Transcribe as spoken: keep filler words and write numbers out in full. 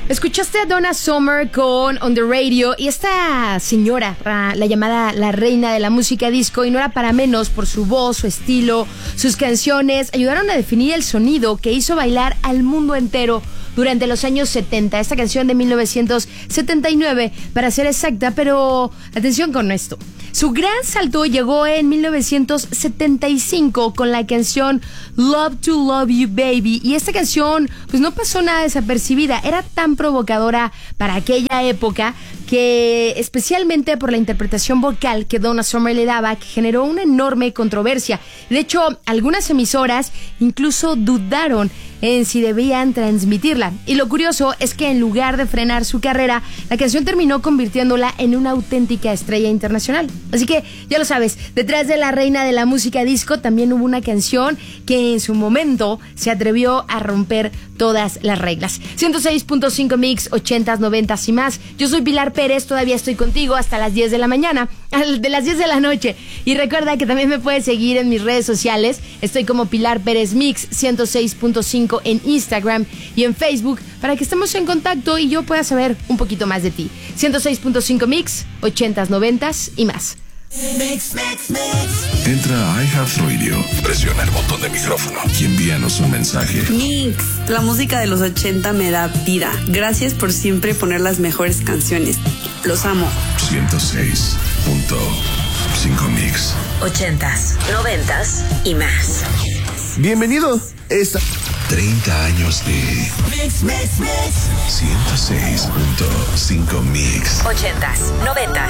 Escuchaste a Donna Summer con On The Radio y esta señora, la llamada la reina de la música disco, y no era para menos por su voz, su estilo, sus canciones, ayudaron a definir el sonido que hizo bailar al mundo entero durante los años setenta. Esta canción de mil novecientos setenta y nueve, para ser exacta, pero atención con esto. Su gran salto llegó en mil novecientos setenta y cinco con la canción Love to Love You Baby, y esta canción pues no pasó nada desapercibida. Era tan provocadora para aquella época que, especialmente por la interpretación vocal que Donna Summer le daba, que generó una enorme controversia. De hecho, algunas emisoras incluso dudaron en si debían transmitirla. Y lo curioso es que en lugar de frenar su carrera, la canción terminó convirtiéndola en una auténtica estrella internacional. Así que ya lo sabes, detrás de la reina de la música disco también hubo una canción que en su momento se atrevió a romper todas las reglas. ciento seis punto cinco Mix, ochentas, noventas y más. Yo soy Pilar Pérez, todavía estoy contigo hasta las diez de la mañana, de las diez de la noche. Y recuerda que también me puedes seguir en mis redes sociales. Estoy como Pilar Pérez Mix ciento seis punto cinco en Instagram y en Facebook, para que estemos en contacto y yo pueda saber un poquito más de ti. ciento seis punto cinco Mix, ochentas, noventas y más. Mix, mix, mix. Entra a iHeartRadio, presiona el botón de micrófono y envíanos un mensaje. Mix, la música de los ochenta me da vida. Gracias por siempre poner las mejores canciones. Los amo. ciento seis punto cinco Mix. Ochentas, noventas y más. Bienvenido. Esta... treinta años de Mix, mix, mix. ciento seis punto cinco Mix. Ochentas, noventas.